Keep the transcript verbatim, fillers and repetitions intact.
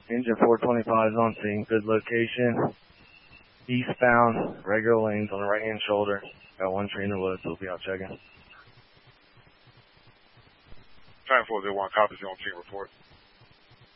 Engine four twenty-five is on scene. Good location. Eastbound, regular lanes on the right-hand shoulder. Got one tree in the woods. We'll be out checking. Time four zero one, copies, you on scene report.